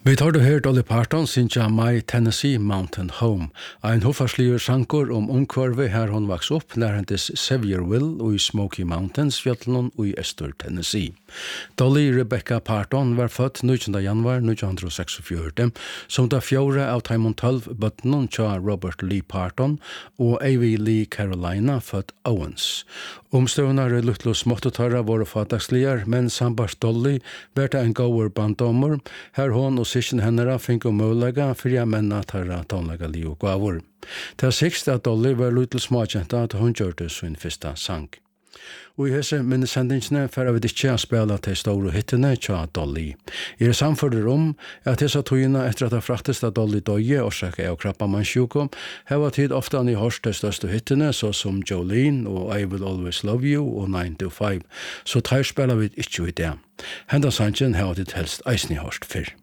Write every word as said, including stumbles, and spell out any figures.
Vi tar det her Dolly Parton sinja My Tennessee Mountain Home, ein hoffarsligur sangur om omkvarvi her hon vaks opp nærhentis Saviorville og i Smoky Mountains fjallon og i Øster Tennessee. Dolly Rebecca Parton var født nittonda januar nitton seksogfjøruti, som da fjore av taimon tolv bøttenon tja Robert Lee Parton og Avie Lee Carolina født Owens. Omstøvnar luttlo småttetara våre fataksligar, men sambars Dolly verta en gauur banddommer, her hon og sysken hennara fink og møvlega fyrir jeg menna tarra tonlega li og gavur. Det er sikst at Dolly var luttlo småkjenta at hun gjørte sin fyrsta sang. Og i hese minnesendingsene færa vi ikke å spela til store hittene tja Dolly. Jeg er samførder om at hese togene etter at det fraktest at Dolly døye og sjekke av krabbamannsjuko, heva tid ofte han i hørst de største hittene, så som Jolene og I Will Always Love You og nine to five. Så tar spela vi ikke i det. Henda sangen heva tid helst eisni hørst fyrr.